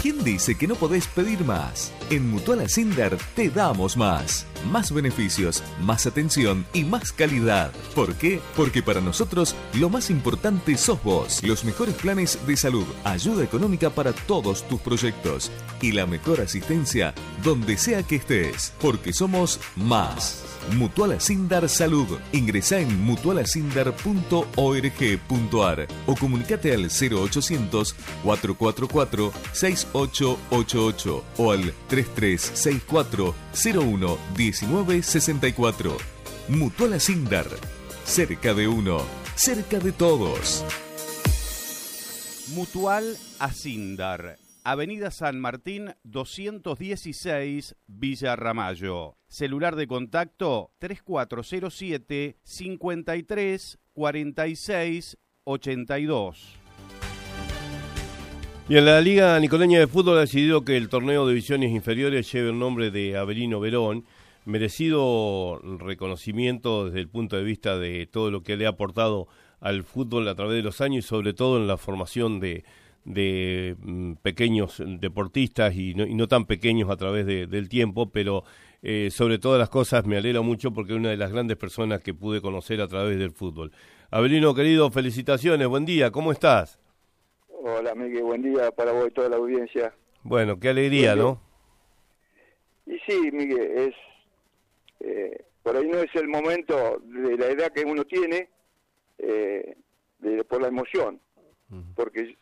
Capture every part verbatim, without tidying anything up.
¿Quién dice que no podés pedir más? En Mutual Ascender te damos más. Más beneficios, más atención y más calidad. ¿Por qué? Porque para nosotros lo más importante sos vos. Los mejores planes de salud, ayuda económica para todos tus proyectos y la mejor asistencia donde sea que estés. Porque somos más. Mutual Ascender Salud. Ingresá en mutual ascender punto org punto ar o comunicate al cero ochocientos, cuatrocientos cuarenta y cuatro, sesenta y ocho ochenta y ocho o al treinta y tres sesenta y cuatro, cero uno diecinueve sesenta y cuatro. Mutual Ascender. Cerca de uno, cerca de todos. Mutual Ascender. Avenida San Martín doscientos dieciséis, Villa Ramallo. Celular de contacto tres cuatro cero siete, cincuenta y tres, cuarenta y seis, ochenta y dos. Bien, la Liga Nicoleña de Fútbol ha decidido que el torneo de divisiones inferiores lleve el nombre de Avelino Verón, merecido reconocimiento desde el punto de vista de todo lo que le ha aportado al fútbol a través de los años y sobre todo en la formación de de pequeños deportistas y no, y no tan pequeños a través de, del tiempo, pero eh, sobre todas las cosas me alegra mucho porque es una de las grandes personas que pude conocer a través del fútbol. Avelino, querido, felicitaciones, buen día, ¿cómo estás? Hola, Miguel, buen día para vos y toda la audiencia. Bueno, qué alegría, ¿no? Y sí, Miguel, es eh, por ahí no es el momento de la edad que uno tiene, eh, de, por la emoción, uh-huh. Porque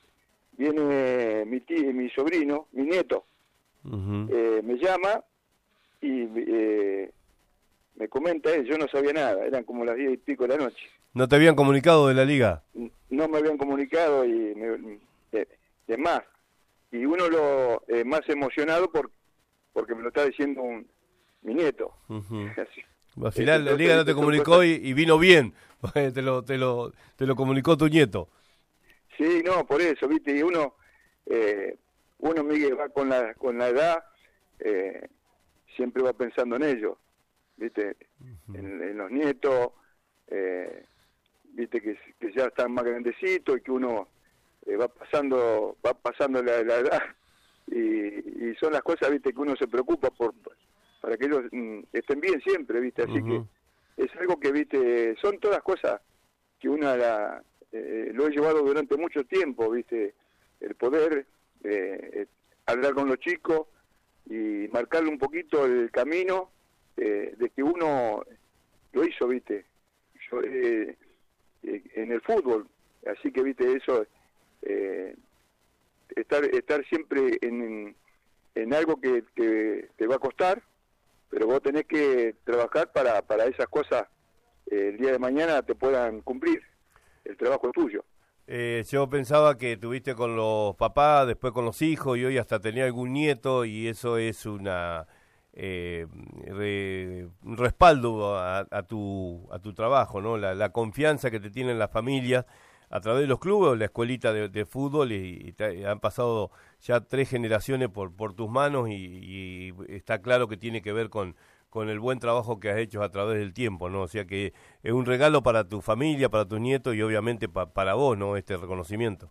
viene mi tío, mi sobrino, mi nieto, uh-huh. eh, me llama y eh, me comenta él, yo no sabía nada, eran como las diez y pico de la noche. ¿No te habían comunicado de la liga? No me habían comunicado y me, de, de más. Y uno lo eh, más emocionado por, porque me lo está diciendo un, mi nieto. Uh-huh. Al final Entonces, la liga no te comunicó y, y vino bien, te lo, te lo, te lo comunicó tu nieto. Sí, no, por eso, viste, y uno, eh, uno Miguel, va con la con la edad, eh, siempre va pensando en ellos, viste, uh-huh. en, en los nietos, eh, viste que, que ya están más grandecitos y que uno eh, va pasando va pasando la, la edad y, y son las cosas, viste, que uno se preocupa por para que ellos mm, estén bien siempre, viste, así uh-huh. que es algo que, viste, son todas cosas que uno la Eh, lo he llevado durante mucho tiempo, viste, el poder eh, eh, hablar con los chicos y marcarle un poquito el camino eh, de que uno lo hizo, viste, Yo, eh, eh, en el fútbol, así que, viste, eso, eh, estar estar siempre en, en algo que, que te va a costar, pero vos tenés que trabajar para, para esas cosas eh, el día de mañana te puedan cumplir. El trabajo es tuyo. Eh, yo pensaba que tuviste con los papás, después con los hijos y hoy hasta tenía algún nieto y eso es una eh, re, un respaldo a, a tu a tu trabajo, ¿no? La, la confianza que te tienen las familias a través de los clubes, la escuelita de, de fútbol y, y te, han pasado ya tres generaciones por por tus manos y, y está claro que tiene que ver con con el buen trabajo que has hecho a través del tiempo, ¿no? O sea que es un regalo para tu familia, para tus nietos y obviamente pa, para vos, ¿no? Este reconocimiento.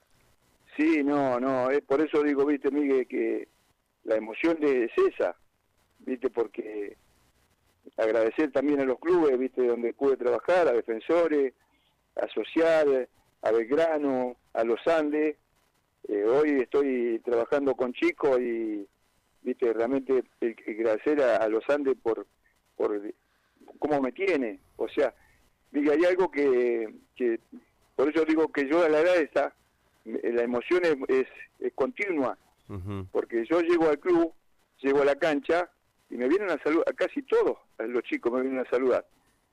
Sí, no, no, es por eso digo, viste, Miguel, que la emoción de es esa, viste, porque agradecer también a los clubes, viste, donde pude trabajar, a Defensores, a Social, a Belgrano, a Los Andes. Eh, hoy estoy trabajando con chicos y viste, realmente agradecer a, a los Andes por por cómo me tiene, o sea, diga, hay algo que, que por eso digo que yo a la edad esta la emoción es, es, es continua, uh-huh. Porque yo llego al club, llego a la cancha y me vienen a saludar, casi todos los chicos me vienen a saludar.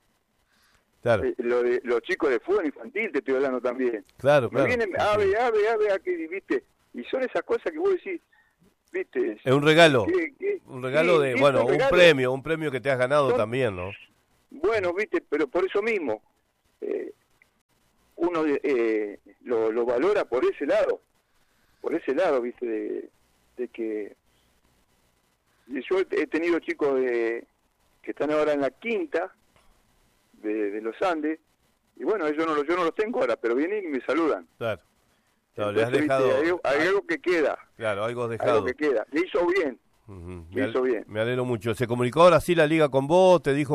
Claro. Eh, lo de, los chicos de fútbol infantil te estoy hablando también. Claro, claro. Me vienen, ave, ave, ave, aquí, viste, y son esas cosas que vos decís, ¿viste? Es un regalo, ¿Qué, qué? un regalo sí, de, sí, bueno, un, regalo. un premio, un premio que te has ganado Son, también, ¿no? Bueno, viste, pero por eso mismo, eh, uno eh, lo, lo valora por ese lado, por ese lado, viste, de, de que yo he tenido chicos de, que están ahora en la quinta de, de los Andes, y bueno, yo no, yo no los tengo ahora, pero vienen y me saludan. Claro. No, le has Entonces, dejado... viste, hay, hay algo que queda. Claro, algo has dejado. Algo que queda. Le hizo bien. Uh-huh. Le hizo bien. Me alegro mucho. ¿Se comunicó ahora sí la liga con vos? ¿Te dijo